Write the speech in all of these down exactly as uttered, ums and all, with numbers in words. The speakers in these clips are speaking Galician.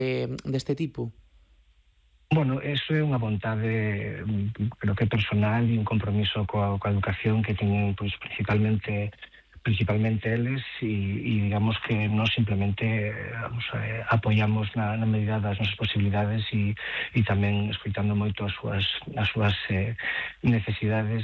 eh, deste tipo? Bueno, eso é unha vontade, creo que personal, e un compromiso coa, coa educación que teñen, pois, principalmente principalmente eles, e, e digamos que nós simplemente vamos, eh, apoiamos na, na medida das nosas posibilidades e, e tamén escoitando moito as súas, as súas eh, necesidades.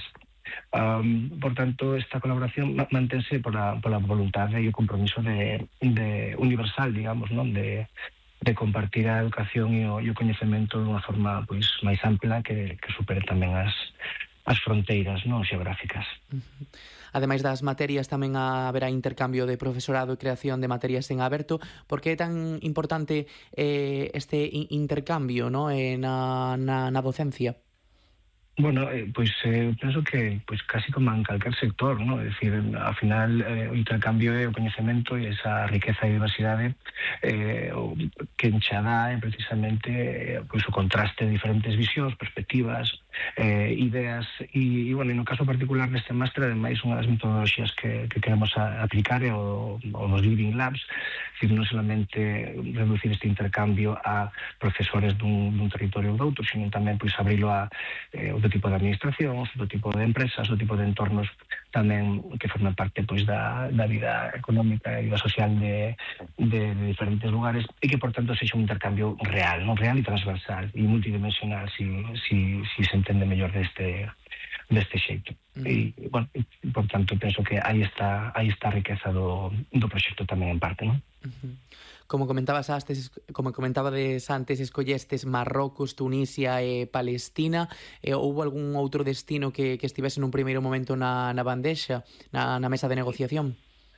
Um, por tanto, esta colaboración mantense pola, pola voluntade e o compromiso de, de universal, digamos, non? De, de compartir a educación e o, e o coñecemento dunha forma pois máis ampla que, que supere tamén as, as fronteiras non xeográficas. Uh-huh. Ademais das materias, tamén haberá intercambio de profesorado e creación de materias en aberto. Por que é tan importante eh, este intercambio, no? eh, na, na, na docencia? Bueno, eh, pois eh, penso que pois casi como en calquer sector, ¿no? É dicir, ao final eh, o intercambio e o coñecemento e esa riqueza e diversidade eh, o, que encha dá é precisamente eh, pois o contraste de diferentes visións, perspectivas, eh, ideas e, e, bueno, no caso particular deste máster, ademais, unha das metodoloxías que, que queremos a, aplicar é o, o dos Living Labs, é dicir, non solamente reducir este intercambio a profesores dun, dun territorio ou doutro, sino tamén pois abrilo a eh, outro tipo de administración, outro tipo de empresas, outro tipo de entornos tamén que forman parte pois da, da vida económica e da social de, de, de diferentes lugares, e que por tanto sexa un intercambio real, non real e transversal e multidimensional, si, si, si se entende mellor deste deste xeito. Uh-huh. E, bueno, por tanto, penso que aí está aí está a riqueza do, do proxecto tamén en parte, non? Uh-huh. Como comentabas antes, como comentabades antes, escollestes Marrocos, Tunisia e Palestina. Eh, houbo algún outro destino que, que estivese nun primeiro momento na, na bandexa, na, na mesa de negociación?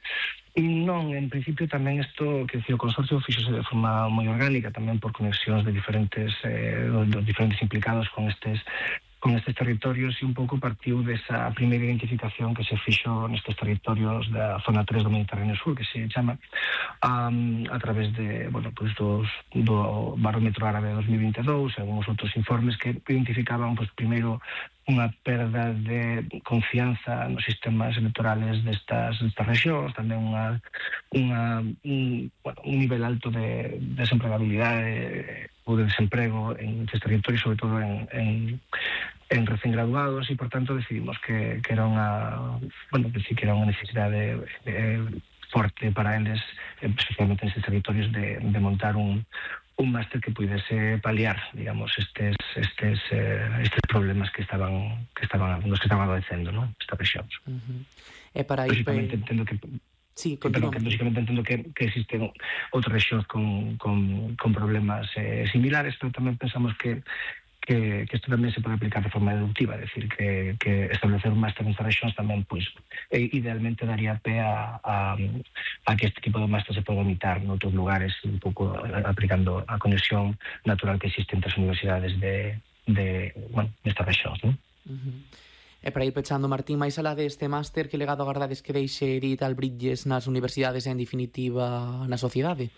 Non, en principio tamén isto, que o consorcio fixose de forma moi orgánica, tamén por conexións de diferentes eh, dos diferentes implicados con estes con estes territorios, e un pouco partiu desa primeira identificación que se fixo nestes territorios da zona tres do Mediterráneo Sur, que se chama, um, a través de, bueno, pues dos, do Barómetro Árabe dos mil vinte e dous e algúns outros informes que identificaban, pues, primeiro, unha perda de confianza nos sistemas electorales destas, destas regións, tamén unha, unha, un, bueno, un nivel alto de desempregabilidade ou de desemprego en estes territorios, sobre todo en, en, en recén graduados, e por tanto decidimos que, que era unha, bueno, que sí que era unha necesidade eh, forte para eles, especialmente en estes territorios, de, de montar un un máster que puidese paliar, digamos, estes estes eh, estes problemas que estaban que estaban nos que estaban adolecendo, ¿no? Estas rexións. Uh-huh. E para aí Lógicamente pe... entendo que Sí, continúa. Pero, lógicamente entendo que, que existen outras rexións con, con, con problemas eh, similares, pero tamén pensamos que que, que isto tamén se pode aplicar de forma deductiva, é dicir, que, que establecer un máster nestas rexións tamén, pois, eh, idealmente daría pé a, a, a que este tipo de máster se pode imitar noutros lugares, un pouco aplicando a conexión natural que existe entre as universidades de, de bueno, nestas rexións, non? Uh-huh. E para ir pechando, Martín, máis alá deste máster, que legado agardades que deixe Digital Bridges nas universidades e, en definitiva, na sociedade?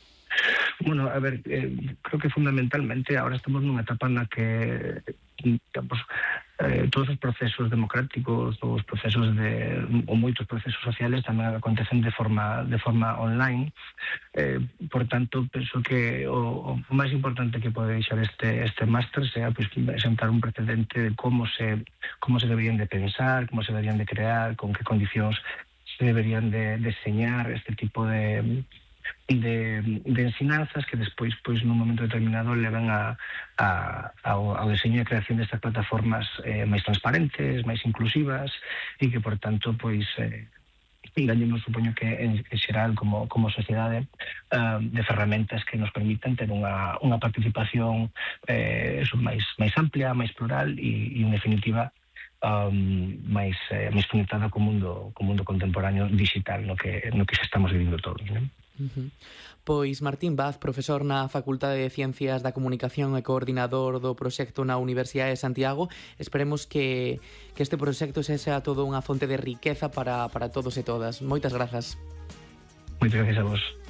Bueno, a ver, eh, creo que fundamentalmente ahora estamos nunha etapa na que, digamos, eh, todos os procesos democráticos, os procesos de, ou moitos procesos sociales tamén acontecen de forma de forma online. Eh, por tanto, penso que o, o máis importante que pode deixar este este máster sea, pues, sentar un precedente de como se como se deberían de pensar, como se deberían de crear, con que condicións se deberían de diseñar este tipo de De, de ensinanzas que despois, pois, nun momento determinado levan a, a, ao, ao diseño e creación destas plataformas eh, máis transparentes, máis inclusivas, e que, por tanto, pois, eh, engañemos, supoño que en, en xeral, como, como sociedade, uh, de ferramentas que nos permitan ter unha, unha participación eh, eso, máis, máis amplia, máis plural e, e en definitiva, um, máis, eh, máis conectada co mundo, co mundo contemporáneo digital no que, no que se estamos vivindo todos, non? Uh-huh. Pois Martín Vaz, profesor na Facultade de Ciencias da Comunicación e coordinador do proxecto na Universidade de Santiago, esperemos que, que este proxecto sexa todo unha fonte de riqueza para, para todos e todas. Moitas grazas. Moitas gracias a vos.